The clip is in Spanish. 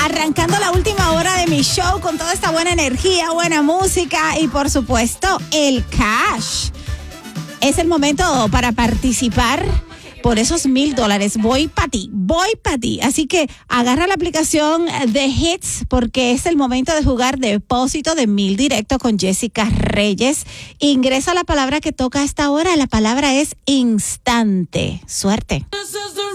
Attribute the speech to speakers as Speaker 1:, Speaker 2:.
Speaker 1: Arrancando la última hora de mi show con toda esta buena energía, buena música y por supuesto el cash. Es el momento para participar por esos $1,000. Voy para ti. Así que agarra la aplicación de Hits porque es el momento de jugar depósito de 1,000 directo con Jessica Reyes. Ingresa la palabra que toca a esta hora. La palabra es instante. Suerte.